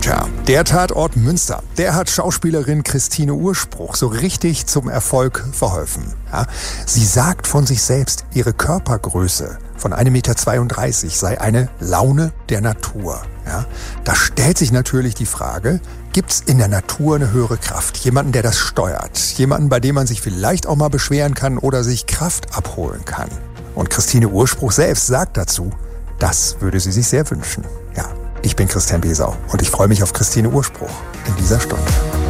Tja, der Tatort Münster, der hat Schauspielerin Christine Urspruch so richtig zum Erfolg verholfen. Ja, sie sagt von sich selbst, ihre Körpergröße von 1,32 Meter sei eine Laune der Natur. Ja, da stellt sich natürlich die Frage, gibt's in der Natur eine höhere Kraft? Jemanden, der das steuert? Jemanden, bei dem man sich vielleicht auch mal beschweren kann oder sich Kraft abholen kann? Und Christine Urspruch selbst sagt dazu, das würde sie sich sehr wünschen. Ja, ich bin Christian Besau und ich freue mich auf Christine Urspruch in dieser Stunde.